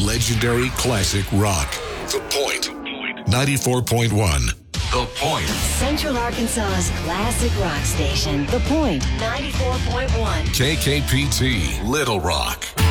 legendary classic rock. The Point. 94.1. The Point. Central Arkansas's classic rock station. The Point. 94.1. KKPT, Little Rock.